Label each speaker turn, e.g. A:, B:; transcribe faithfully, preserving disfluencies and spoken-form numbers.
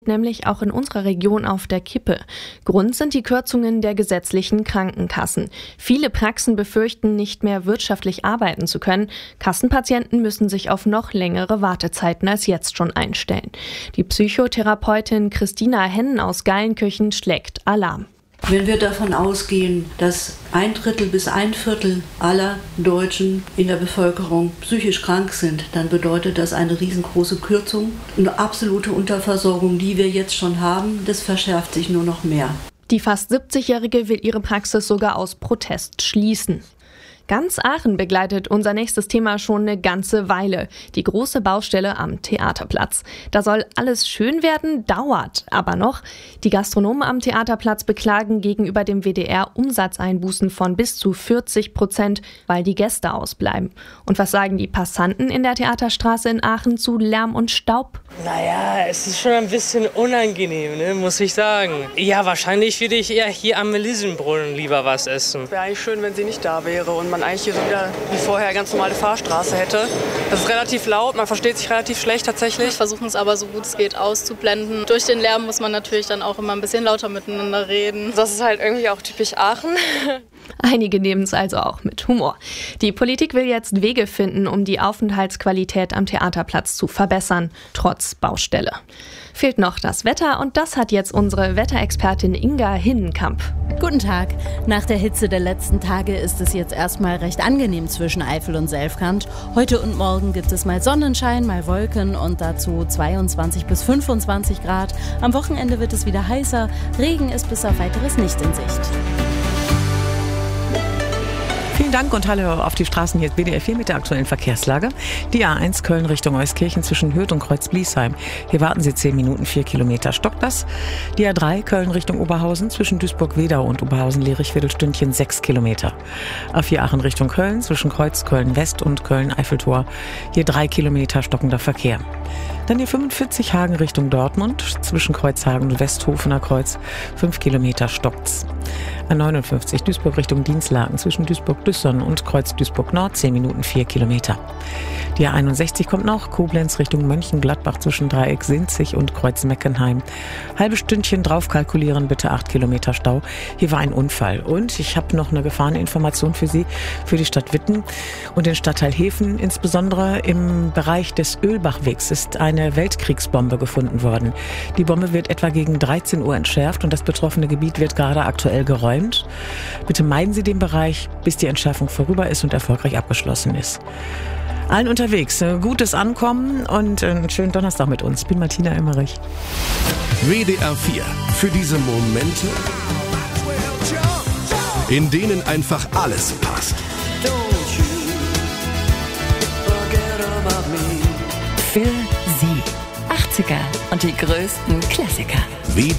A: Nämlich auch in unserer Region auf der Kippe. Grund sind die Kürzungen der gesetzlichen Krankenkassen. Viele Praxen befürchten, nicht mehr wirtschaftlich arbeiten zu können. Kassenpatienten müssen sich auf noch längere Wartezeiten als jetzt schon einstellen. Die Psychotherapeutin Christina Hennen aus Geilenkirchen schlägt Alarm.
B: Wenn wir davon ausgehen, dass ein Drittel bis ein Viertel aller Deutschen in der Bevölkerung psychisch krank sind, dann bedeutet das eine riesengroße Kürzung. Eine absolute Unterversorgung, die wir jetzt schon haben, das verschärft sich nur noch mehr.
A: Die fast siebzigjährige will ihre Praxis sogar aus Protest schließen. Ganz Aachen begleitet unser nächstes Thema schon eine ganze Weile. Die große Baustelle am Theaterplatz. Da soll alles schön werden, dauert aber noch. Die Gastronomen am Theaterplatz beklagen gegenüber dem W D R Umsatzeinbußen von bis zu vierzig Prozent, weil die Gäste ausbleiben. Und was sagen die Passanten in der Theaterstraße in Aachen zu Lärm und Staub?
C: Naja, es ist schon ein bisschen unangenehm, ne, muss ich sagen. Ja, wahrscheinlich würde ich eher hier am Melissenbrunnen lieber was essen.
D: Wäre eigentlich schön, wenn sie nicht da wäre und man eigentlich hier so wieder wie vorher eine ganz normale Fahrstraße hätte. Das ist relativ laut, man versteht sich relativ schlecht tatsächlich.
E: Wir versuchen es aber so gut es geht auszublenden. Durch den Lärm muss man natürlich dann auch immer ein bisschen lauter miteinander reden.
D: Das ist halt irgendwie auch typisch Aachen.
A: Einige nehmen es also auch mit Humor. Die Politik will jetzt Wege finden, um die Aufenthaltsqualität am Theaterplatz zu verbessern, trotz Baustelle. Fehlt noch das Wetter und das hat jetzt unsere Wetterexpertin Inga Hinnenkamp.
F: Guten Tag. Nach der Hitze der letzten Tage ist es jetzt erstmal recht angenehm zwischen Eifel und Selfkant. Heute und morgen gibt es mal Sonnenschein, mal Wolken und dazu zweiundzwanzig bis fünfundzwanzig Grad. Am Wochenende wird es wieder heißer. Regen ist bis auf Weiteres nicht in Sicht.
G: Vielen Dank und hallo auf die Straßen. Hier ist W D R vier mit der aktuellen Verkehrslage. Die A eins Köln Richtung Euskirchen zwischen Hürth und Kreuz-Bliesheim. Hier warten Sie zehn Minuten, vier Kilometer. Stockt das? Die A drei Köln Richtung Oberhausen zwischen Duisburg-Wedau und Oberhausen-Lierich Viertelstündchen, sechs Kilometer. A vier Aachen Richtung Köln zwischen Kreuz Köln-West und Köln-Eiffeltor. Hier drei Kilometer stockender Verkehr. Dann die fünfundvierzig Hagen Richtung Dortmund zwischen Kreuzhagen und Westhofener Kreuz. fünf Kilometer stockt's. A neunundfünfzig Duisburg Richtung Dienstlaken zwischen Duisburg-Düssern und Kreuz Duisburg-Nord, zehn Minuten, vier Kilometer. Die A einundsechzig kommt noch, Koblenz Richtung Mönchengladbach zwischen Dreieck-Sinzig und Kreuz-Meckenheim. Halbes Stündchen drauf kalkulieren, bitte acht Kilometer Stau. Hier war ein Unfall. Und ich habe noch eine Gefahreninformation für Sie, für die Stadt Witten und den Stadtteil Hefen. Insbesondere im Bereich des Ölbachwegs ist eine Weltkriegsbombe gefunden worden. Die Bombe wird etwa gegen dreizehn Uhr entschärft und das betroffene Gebiet wird gerade aktuell geräumt. Bitte meiden Sie den Bereich, bis die Entschärfung vorüber ist und erfolgreich abgeschlossen ist. Allen unterwegs, gutes Ankommen und einen schönen Donnerstag mit uns. Ich bin Martina Emmerich.
H: W D R vier. Für diese Momente, in denen einfach alles passt.
I: Für Sie. achtziger und die größten Klassiker.
H: W D R